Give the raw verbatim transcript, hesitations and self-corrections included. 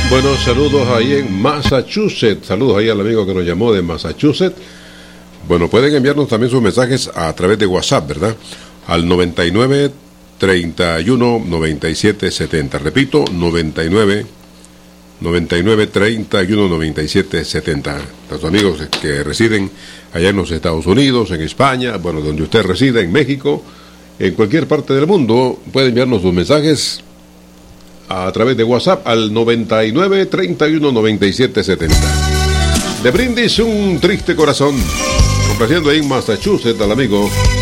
Bueno, saludos ahí en Massachusetts. Saludos ahí al amigo que nos llamó de Massachusetts. Bueno, pueden enviarnos también sus mensajes a través de WhatsApp, ¿verdad? Al noventa y nueve, treinta y uno, noventa y siete, setenta. Repito, noventa y nueve, noventa y nueve, treinta y uno, noventa y siete, setenta. Los amigos que residen allá en los Estados Unidos, en España, bueno, donde usted resida, en México, en cualquier parte del mundo, puede enviarnos sus mensajes a través de WhatsApp al noventa y nueve, treinta y uno, noventa y siete, setenta. De Brindis, un triste corazón. Complaciendo ahí en Massachusetts al amigo